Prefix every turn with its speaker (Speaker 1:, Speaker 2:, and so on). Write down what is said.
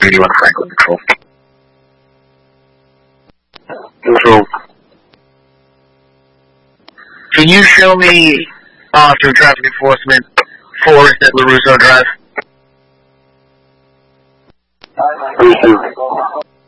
Speaker 1: 31 Franklin Control.
Speaker 2: Control.
Speaker 1: Can you show me Officer of Traffic Enforcement Forest at LaRusso Drive?
Speaker 2: Receive.